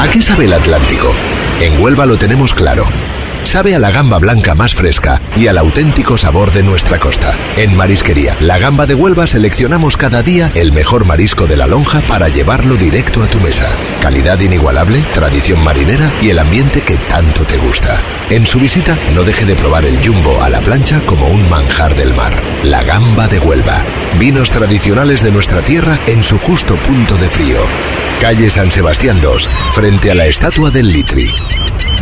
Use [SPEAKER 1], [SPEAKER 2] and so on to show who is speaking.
[SPEAKER 1] ¿A qué sabe el Atlántico? En Huelva lo tenemos claro. Sabe a la gamba blanca más fresca y al auténtico sabor de nuestra costa. En Marisquería La Gamba de Huelva seleccionamos cada día el mejor marisco de la lonja para llevarlo directo a tu mesa. Calidad inigualable, tradición marinera y el ambiente que tanto te gusta. En su visita, no deje de probar el jumbo a la plancha como un manjar del mar. La Gamba de Huelva. Vinos tradicionales de nuestra tierra en su justo punto de frío. Calle San Sebastián 2, frente a la estatua del Litri.